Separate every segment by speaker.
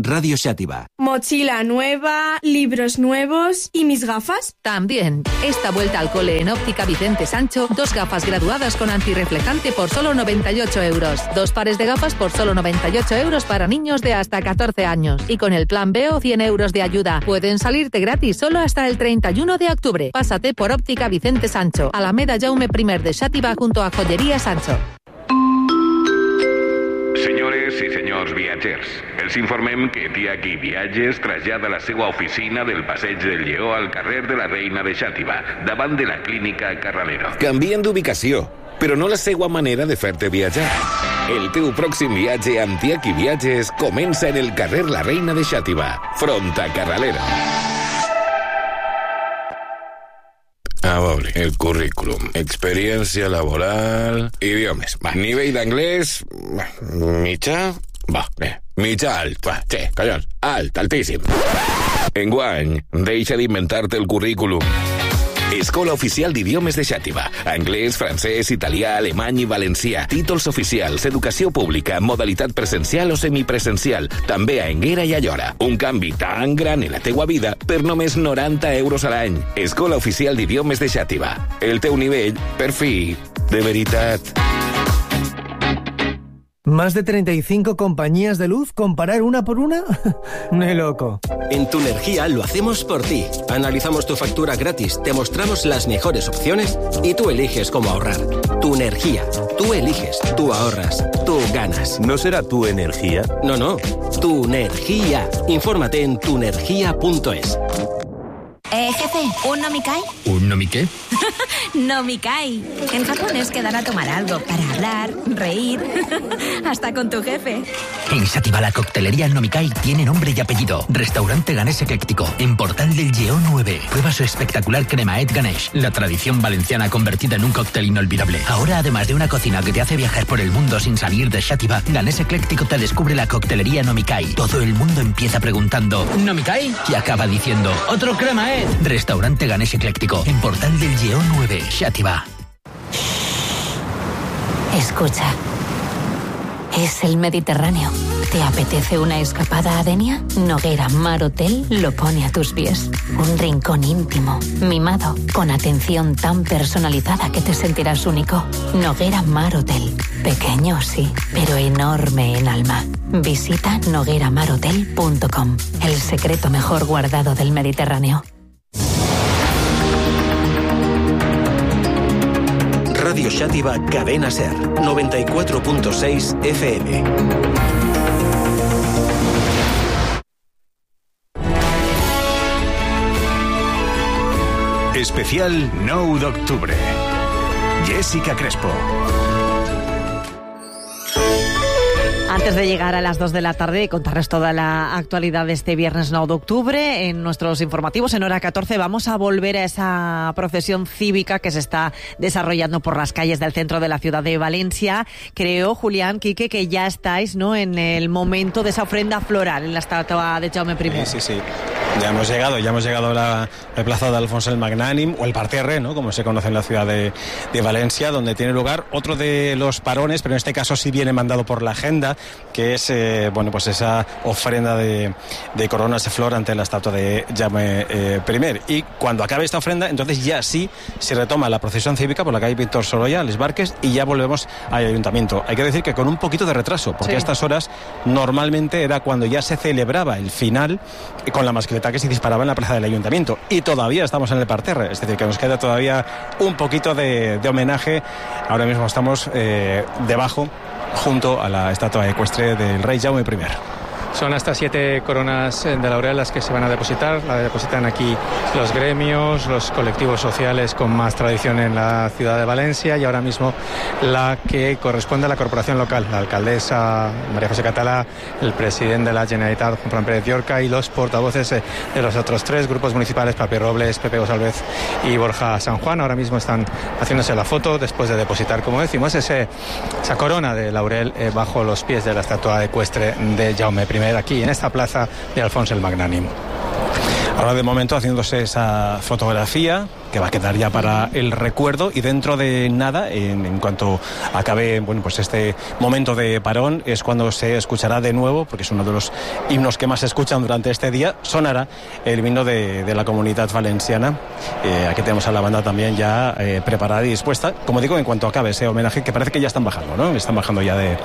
Speaker 1: Radio Xàtiva.
Speaker 2: Mochila nueva, libros nuevos y mis gafas.
Speaker 3: También. Esta vuelta al cole en Óptica Vicente Sancho, 2 gafas graduadas con antirreflejante por solo 98 euros. 2 pares de gafas por solo 98 euros para niños de hasta 14 años. Y con el plan B o 100 euros de ayuda. Pueden salirte gratis solo hasta el 31 de octubre. Pásate por Óptica Vicente Sancho, Alameda Jaume I de Xàtiva junto a Joyería Sancho.
Speaker 4: Senyores i senyors viatgers, els informem que Tiaki Viatges trasllada la seva oficina del Passeig del Lleó al carrer de la Reina de Xàtiva, davant de la clínica Carralero.
Speaker 5: Canvien d'ubicació, però no la seva manera de fer-te viatjar. El teu pròxim viatge amb Tiaki Viatges comença en el carrer La Reina de Xàtiva, front a Carralero. A veure, el currículum, experiència laboral, idiomes, va, nivell d'anglès, mitjà, va, bé, mitjà alt, va, sí, collons, alt, altíssim. Enguany, deixa d'inventar-te el currículum. Escola Oficial d'Idiomes de Xàtiva. Anglès, francès, italià, alemany i valencià. Títols oficials, educació pública, modalitat presencial o semipresencial. També a Énguera i Allora. Un canvi tan gran en la teua vida per només 90 euros a l'any. Escola Oficial d'Idiomes de Xàtiva. El teu nivell, per fi, de veritat.
Speaker 6: ¿Más de 35 compañías de luz? ¿Comparar una por una? ¡Ni loco!
Speaker 7: En Tunergia lo hacemos por ti. Analizamos tu factura gratis, te mostramos las mejores opciones y tú eliges cómo ahorrar. Tunergia. Tú eliges, tú ahorras, tú ganas.
Speaker 8: ¿No será tu energía?
Speaker 7: No. Tunergia. Infórmate en tunergia.es.
Speaker 9: Jefe, ¿un nomikai?
Speaker 10: ¿Un nomiqué?
Speaker 9: Nomikai. En Japón es quedar a tomar algo para hablar, reír, hasta con tu jefe.
Speaker 10: En Xàtiva la coctelería Nomikai tiene nombre y apellido. Restaurante Ganés Ecléctico, en Portal del Lleó 9. Prueba su espectacular cremaet Ganesh, la tradición valenciana convertida en un cóctel inolvidable. Ahora, además de una cocina que te hace viajar por el mundo sin salir de Xàtiva, Ganés Ecléctico te descubre la coctelería Nomikai. Todo el mundo empieza preguntando ¿Nomikai? Y acaba diciendo ¡otro cremaet! Restaurante Ganés Ecléctico, en Portal del Lleó 9, Xàtiva.
Speaker 9: Escucha. Es el Mediterráneo. ¿Te apetece una escapada a Denia? Noguera Mar Hotel lo pone a tus pies. Un rincón íntimo, mimado, con atención tan personalizada que te sentirás único. Noguera Mar Hotel. Pequeño, sí, pero enorme en alma. Visita nogueramarotel.com. El secreto mejor guardado del Mediterráneo.
Speaker 7: Radio Xàtiva Cadena Ser, 94.6 FM.
Speaker 11: Especial 9 d'octubre. Jessica Crespo.
Speaker 12: Antes de llegar a las 2 de la tarde y contarles toda la actualidad de este viernes 9 de octubre, en nuestros informativos en hora 14 vamos a volver a esa procesión cívica que se está desarrollando por las calles del centro de la ciudad de Valencia. Creo, Julián, Quique, que ya estáis, ¿no?, en el momento de esa ofrenda floral en la estatua de Jaume I.
Speaker 13: Sí. Ya hemos llegado a la plaza de Alfons el Magnánim, o el Parterre, ¿no?, como se conoce en la ciudad de Valencia, donde tiene lugar otro de los parones, pero en este caso sí viene mandado por la agenda, que es pues esa ofrenda de coronas de flor ante la estatua de Jaume I. Y cuando acabe esta ofrenda, entonces ya sí se retoma la procesión cívica por la calle Víctor Sorolla, Les Barques, y ya volvemos al ayuntamiento. Hay que decir que con un poquito de retraso, porque a estas horas normalmente era cuando ya se celebraba el final con la mascleta que se disparaba en la plaza del ayuntamiento, y todavía estamos en el Parterre, es decir, que nos queda todavía un poquito de homenaje. Ahora mismo estamos debajo, junto a la estatua ecuestre del rey Jaume I.
Speaker 14: Son hasta 7 coronas de laurel las que se van a depositar. La depositan aquí los gremios, los colectivos sociales con más tradición en la ciudad de Valencia, y ahora mismo la que corresponde a la corporación local, la alcaldesa María José Catalá, el presidente de la Generalitat, Juan Fran Pérez Llorca, y los portavoces de los otros 3 grupos municipales, Papi Robles, Pepe González y Borja San Juan. Ahora mismo están haciéndose la foto después de depositar, como decimos, esa corona de laurel bajo los pies de la estatua ecuestre de Jaume I, aquí en esta plaza de Alfons el Magnánim.
Speaker 13: Ahora de momento haciéndose esa fotografía que va a quedar ya para el recuerdo, y dentro de nada, en cuanto acabe pues este momento de parón, es cuando se escuchará de nuevo, porque es uno de los himnos que más se escuchan durante este día, sonará el himno de la Comunitat Valenciana. Aquí tenemos a la banda también ya preparada y dispuesta, como digo, en cuanto acabe ese homenaje, que parece que ya están bajando, ¿no? Están bajando ya de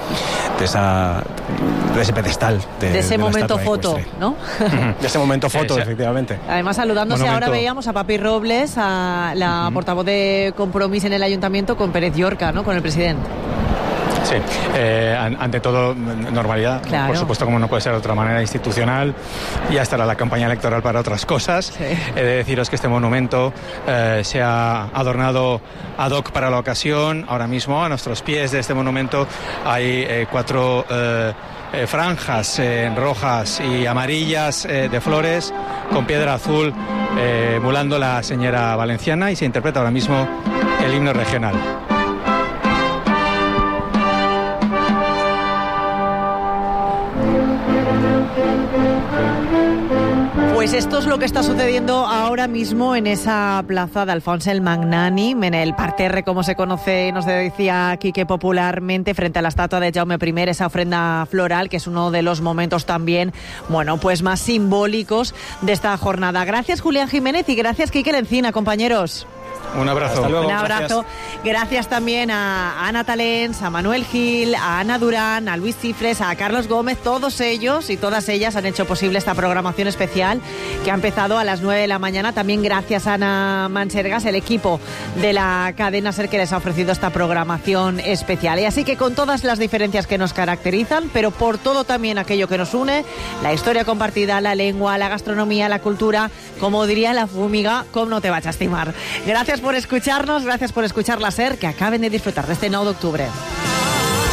Speaker 13: ese pedestal.
Speaker 12: De ese momento foto, ¿no?
Speaker 13: De ese momento foto, efectivamente.
Speaker 12: Además, saludándose, ahora veíamos a Papi Robles, a la portavoz de Compromís en el Ayuntamiento, con Pérez Llorca, ¿no? Con el presidente.
Speaker 14: Sí, ante todo normalidad, claro. Por supuesto, como no puede ser de otra manera, institucional. Ya estará la campaña electoral para otras cosas. Sí. He de deciros que este monumento se ha adornado ad hoc para la ocasión. Ahora mismo, a nuestros pies de este monumento, hay 4 franjas rojas y amarillas de flores con piedra azul, emulando la señera valenciana, y se interpreta ahora mismo el himno regional.
Speaker 12: Pues esto es lo que está sucediendo ahora mismo en esa plaza de Alfons el Magnànim, en el parterre, como se conoce, nos decía Quique popularmente, frente a la estatua de Jaume I, esa ofrenda floral, que es uno de los momentos también, pues más simbólicos de esta jornada. Gracias, Julián Jiménez, y gracias, Quique Lencina, compañeros.
Speaker 14: Un abrazo.
Speaker 13: Hasta luego.
Speaker 12: Un abrazo. Gracias también a Ana Talens, a Manuel Gil, a Ana Durán, a Luis Cifres, a Carlos Gómez. Todos ellos y todas ellas han hecho posible esta programación especial que ha empezado a las 9 de la mañana. También gracias a Ana Manchergas, el equipo de la cadena SER, que les ha ofrecido esta programación especial. Y así que, con todas las diferencias que nos caracterizan, pero por todo también aquello que nos une, la historia compartida, la lengua, la gastronomía, la cultura, como diría la Fúmiga, ¿cómo no te va a estimar? Gracias por escucharnos, gracias por escuchar la SER, que acaben de disfrutar de este 9 de octubre.